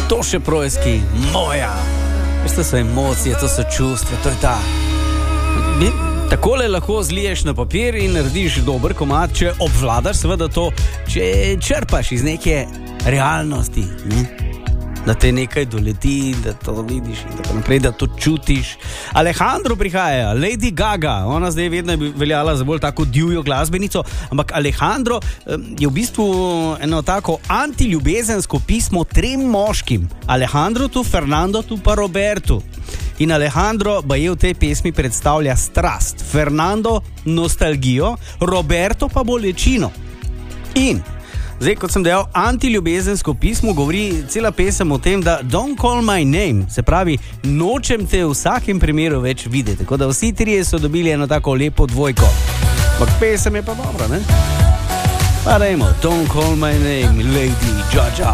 To še projski, moja. Veš, to so emocije, to so čustva, to je ta. Takole lahko zliješ na papir in narediš dober komad, če obvladaš seveda to, če črpaš iz neke realnosti, ne? Da te nekaj doleti, da to vidiš in tako naprej, da to čutiš. Alejandro prihaja, Lady Gaga, ona zdaj vedno je veljala za bolj tako divjo glasbenico, ampak Alejandro je v bistvu eno tako antiljubezensko pismo 3 moškim, Alejandrotu, Fernandotu pa Robertu. In Alejandro baje v tej pesmi predstavlja strast, Fernando nostalgijo, Roberto pa bolečino. In zdaj, kot sem dejal, antiljubezensko pismo govori cela pesem o tem, da don't call my name, se pravi, nočem te v vsakem primeru več videti. Tako da vsi trije so dobili eno tako lepo dvojko. Ampak pesem je pa dobra, ne? Pa dajmo, don't call my name, Lady Gaga.